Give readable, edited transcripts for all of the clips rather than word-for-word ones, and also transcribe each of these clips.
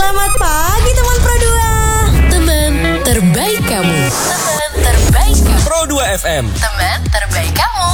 Selamat pagi teman Pro 2. Teman terbaik kamu. Teman terbaik kamu. Pro 2 FM. Teman terbaik kamu.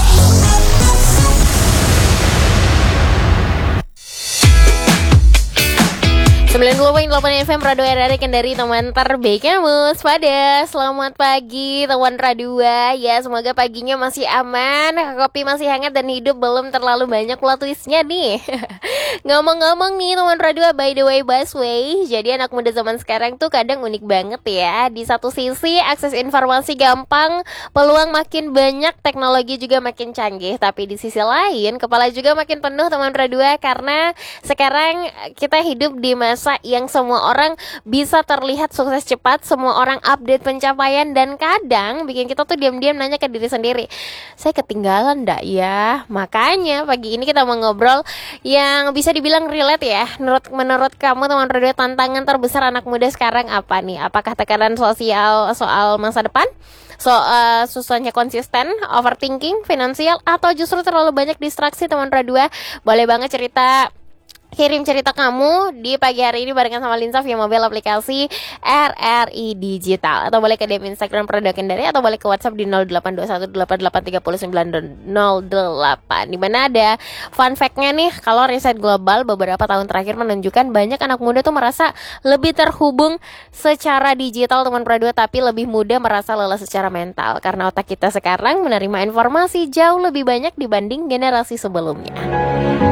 Sembilan 90.8 FM Radio RRI Kendari, teman terbaik kamu. Pada selamat pagi teman Radio 2. Ya, semoga paginya masih aman, kopi masih hangat dan hidup belum terlalu banyak plot twistnya nih. Ngomong-ngomong nih teman Radio 2, by the way busway, jadi anak muda zaman sekarang tuh kadang unik banget ya. Di satu sisi akses informasi gampang, peluang makin banyak, teknologi juga makin canggih. Tapi di sisi lain kepala juga makin penuh teman Radio 2, karena sekarang kita hidup di masa yang semua orang bisa terlihat sukses cepat, semua orang update pencapaian, dan kadang bikin kita tuh diam-diam nanya ke diri sendiri, saya ketinggalan ndak ya? Makanya pagi ini kita mau ngobrol yang bisa dibilang relate ya. Menurut kamu teman radio, tantangan terbesar anak muda sekarang apa nih? Apakah tekanan sosial soal masa depan? Susahnya konsisten, overthinking, finansial, atau justru terlalu banyak distraksi teman radio? Boleh banget kirim cerita kamu di pagi hari ini barengan sama Linsa via mobile aplikasi RRI Digital, atau boleh ke DM Instagram Produk Kendari, atau boleh ke WhatsApp di 0821883908, di mana ada fun fact-nya nih. Kalau riset global beberapa tahun terakhir menunjukkan banyak anak muda tuh merasa lebih terhubung secara digital teman Produk, tapi lebih mudah merasa lelah secara mental karena otak kita sekarang menerima informasi jauh lebih banyak dibanding generasi sebelumnya.